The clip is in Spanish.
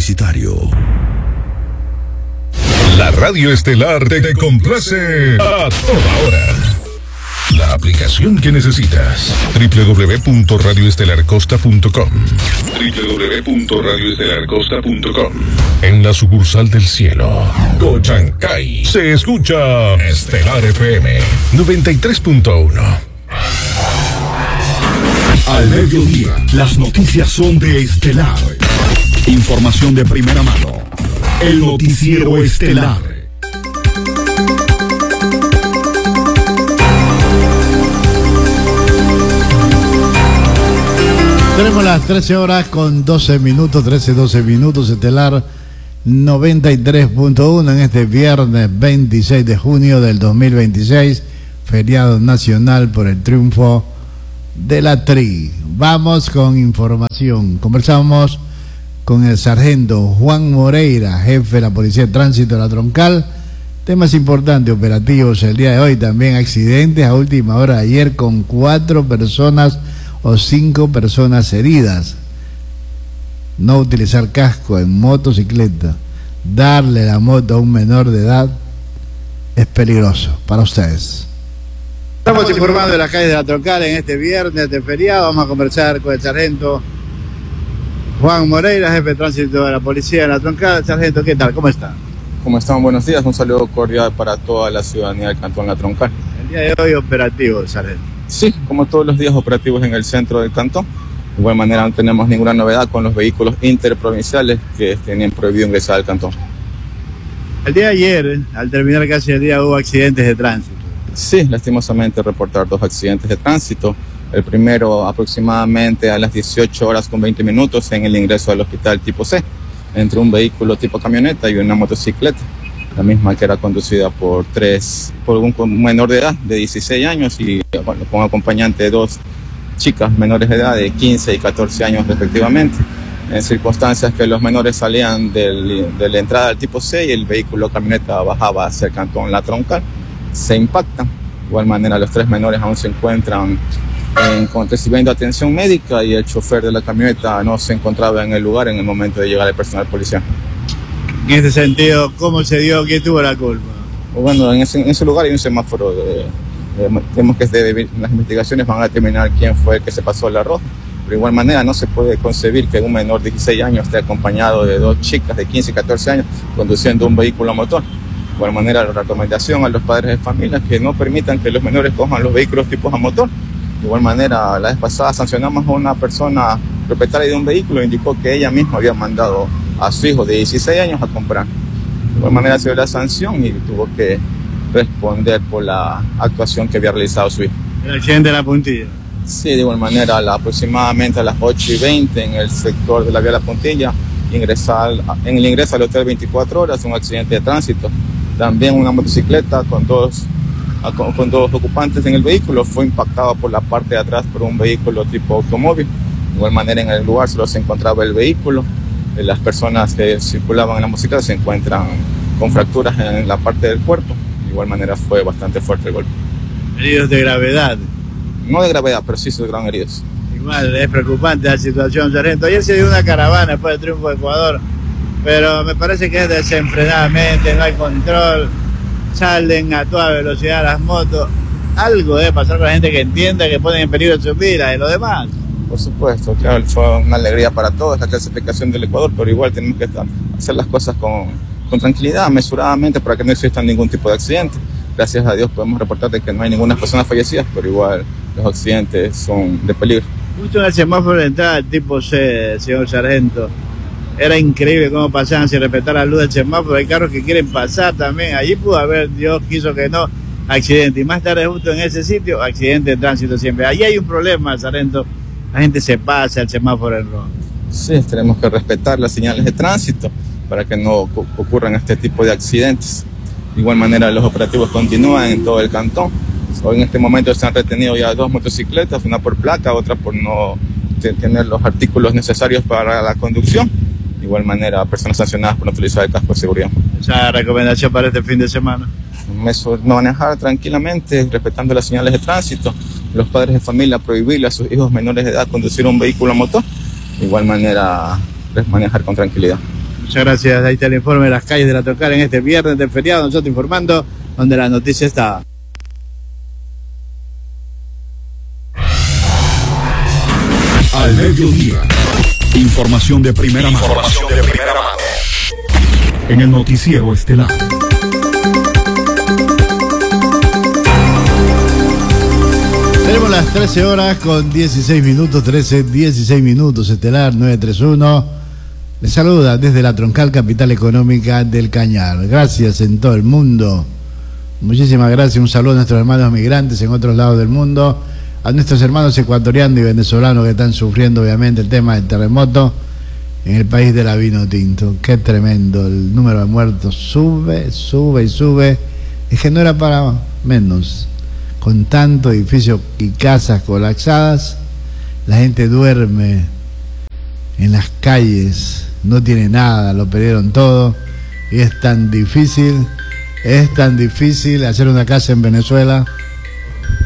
publicitario. La radio estelar te complace a toda hora. La aplicación que necesitas. www.radioestelarcosta.com. www.radioestelarcosta.com. En la sucursal del cielo, Cochancay, se escucha Estelar FM 93.1. Al mediodía, las noticias son de Estelar. Información de primera mano. El noticiero Estelar. Tenemos las 13 horas con 12 minutos, 12 minutos, Estelar 93.1 en este viernes 26 de junio del 2026, feriado nacional por el triunfo de la TRI. Vamos con información. Conversamos con el sargento Juan Moreira, jefe de la Policía de Tránsito de la Troncal. Temas importantes, operativos el día de hoy, también accidentes a última hora de ayer con 4 personas o 5 personas heridas. No utilizar casco en motocicleta, darle la moto a un menor de edad es peligroso para ustedes. Estamos informando de las calles de la Troncal en este viernes de feriado. Vamos a conversar con el sargento Juan Moreira, jefe de tránsito de la Policía de la Troncal. Sargento, ¿qué tal? ¿Cómo está? ¿Cómo están? Buenos días. Un saludo cordial para toda la ciudadanía del Cantón La Troncal. El día de hoy operativo, sargento. Sí, como todos los días operativos en el centro del cantón. De igual manera no tenemos ninguna novedad con los vehículos interprovinciales que tenían prohibido ingresar al cantón. El día de ayer, al terminar casi el día, hubo accidentes de tránsito. Sí, lastimosamente reportar 2 accidentes de tránsito. El primero aproximadamente a las 18 horas con 20 minutos en el ingreso al hospital tipo C, entre un vehículo tipo camioneta y una motocicleta, la misma que era conducida por un menor de edad de 16 años y bueno, con acompañante de 2 chicas menores de edad de 15 y 14 años respectivamente, en circunstancias que los menores salían de la entrada al tipo C y el vehículo camioneta bajaba hacia el cantón La Troncal. Se impactan. De igual manera los 3 menores aún se encuentran recibiendo atención médica y el chofer de la camioneta no se encontraba en el lugar en el momento de llegar el personal policial. En este sentido, ¿cómo se dio? ¿Quién tuvo la culpa? Bueno, en ese lugar hay un semáforo. Tenemos que las investigaciones van a determinar quién fue el que se pasó la roja. Pero de igual manera no se puede concebir que un menor de 16 años esté acompañado de 2 chicas de 15 y 14 años conduciendo un vehículo a motor. De igual manera, la recomendación a los padres de familia que no permitan que los menores cojan los vehículos tipos a motor. De igual manera, la vez pasada sancionamos a una persona propietaria de un vehículo, indicó que ella misma había mandado a su hijo de 16 años a comprar. De igual manera se dio la sanción y tuvo que responder por la actuación que había realizado su hijo. ¿El accidente de la Puntilla? Sí, de igual manera, aproximadamente a las 8:20 en el sector de la vía La Puntilla, en el ingreso al hotel 24 horas, un accidente de tránsito. También una motocicleta con dos ocupantes en el vehículo fue impactado por la parte de atrás por un vehículo tipo automóvil. De igual manera en el lugar solo se encontraba el vehículo. Las personas que circulaban en la motocicleta se encuentran con fracturas en la parte del cuerpo. De igual manera fue bastante fuerte el golpe. ¿Heridos de gravedad? No de gravedad, pero sí se gran heridos. Igual es preocupante la situación, sargento. Ayer se dio una caravana después del triunfo de Ecuador, pero me parece que es desenfrenadamente, no hay control. Salen a toda velocidad las motos. Algo debe pasar con la gente que entienda que ponen en peligro sus vidas y lo demás. Por supuesto, claro, fue una alegría para todos la clasificación del Ecuador, pero igual tenemos que hacer las cosas con tranquilidad, mesuradamente, para que no exista ningún tipo de accidente. Gracias a Dios podemos reportar de que no hay ninguna persona fallecida, pero igual los accidentes son de peligro. Justo en el semáforo de entrada tipo C, señor sargento, era increíble cómo pasaban sin respetar la luz del semáforo. Hay carros que quieren pasar también. Allí pudo haber, Dios quiso que no, accidente. Y más tarde, justo en ese sitio, accidente de tránsito siempre. Allí hay un problema, sargento. La gente se pasa el semáforo en rojo. Sí, tenemos que respetar las señales de tránsito para que no ocurran este tipo de accidentes. De igual manera, los operativos continúan en todo el cantón. Hoy en este momento se han retenido ya 2 motocicletas, una por placa, otra por no tener los artículos necesarios para la conducción. De igual manera, personas sancionadas por no utilizar el casco de seguridad. Esa recomendación para este fin de semana. Manejar tranquilamente, respetando las señales de tránsito. Los padres de familia prohibirle a sus hijos menores de edad conducir un vehículo a motor. De igual manera, manejar con tranquilidad. Muchas gracias. Ahí está el informe de las calles de la Troncal en este viernes de feriado. Nosotros informando donde la noticia está. Al mediodía. Información de primera mano. En el noticiero estelar. Tenemos las 13 horas con 16 minutos, 16 minutos, estelar 931. Les saluda desde la Troncal, capital económica del Cañar. Gracias en todo el mundo. Muchísimas gracias. Un saludo a nuestros hermanos migrantes en otros lados del mundo. A nuestros hermanos ecuatorianos y venezolanos que están sufriendo obviamente el tema del terremoto en el país de la vino tinto. Qué tremendo, el número de muertos sube y sube. Es que no era para menos. Con tanto edificios y casas colapsadas, la gente duerme en las calles, no tiene nada, lo perdieron todo. Y es tan difícil hacer una casa en Venezuela.